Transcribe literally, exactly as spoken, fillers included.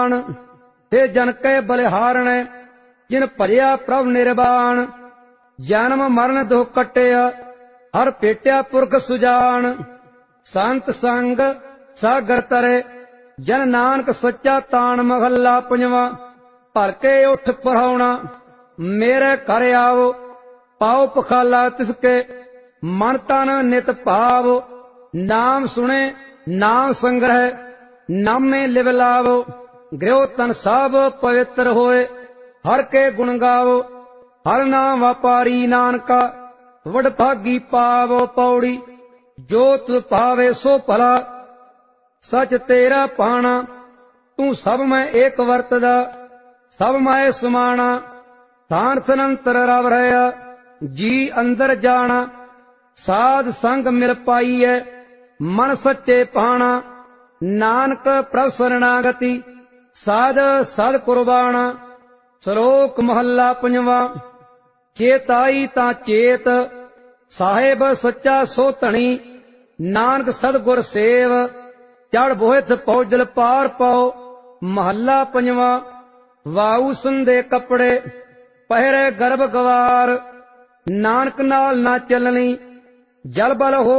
ਨਿਧਾਨ। हे जन के बलिहारण जिन भरिया प्रभ निर्वाण। जन्म मरण दुख कटिया हर पेटिया पुरख सुजान। संत संग सागर तरे जन नानक सच्चा तान। महला पंजवा। भर के उठ पढ़ाउना मेरे घर आओ। पाओ पखाला तिसके मन तन नित भाव। नाम सुने नाम संग्रह नामे लिव लावो। गृह तन सब पवित्र होए हर के गुण गावो। हर नाम व्यापारी नानका वड भागी पावो। पौड़ी जो तुझ पावे सो भला सच तेरा पाना। तू सब में एक वर्तदा सब में समाना। थान सनंतर रव रहा जी अंदर जाना। साध संग मिल पाईए मन सच्चे पाना। नानक प्रभ शरणागति साध सद कुर्बाना। श्लोक महला पंजवा। चेताई ता चेत साहेब सच्चा सो धनी। नानक सतगुर सेव चढ़ बोहित पौजल पार पाओ। महला पंजवा। वाऊ सुंदे कपड़े पहरे गर्भ गवार। नानक नाल ना चलनी जल बल हो